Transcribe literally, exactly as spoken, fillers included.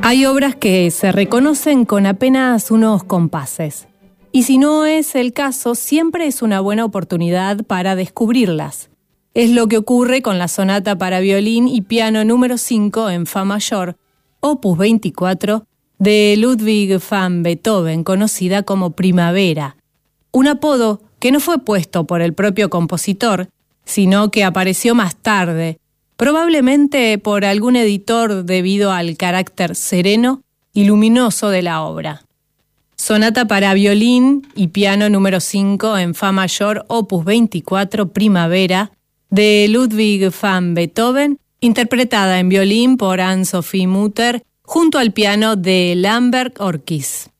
Hay obras que se reconocen con apenas unos compases. Y si no es el caso, siempre es una buena oportunidad para descubrirlas. Es lo que ocurre con la sonata para violín y piano número cinco en Fa mayor, opus veinticuatro, de Ludwig van Beethoven, conocida como Primavera. Un apodo que no fue puesto por el propio compositor, sino que apareció más tarde, probablemente por algún editor debido al carácter sereno y luminoso de la obra. Sonata para violín y piano número cinco en Fa mayor, opus veinticuatro, Primavera, de Ludwig van Beethoven, interpretada en violín por Anne-Sophie Mutter, junto al piano de Lambert Orkies.